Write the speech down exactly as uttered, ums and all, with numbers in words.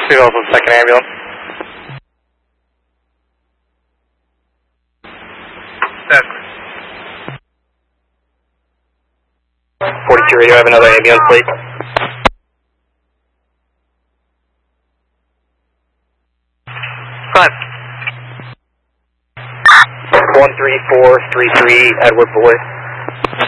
Two also second ambulance. That's forty-two radio, I have another ambulance, please. Front. one three four three three, Edward Boyd.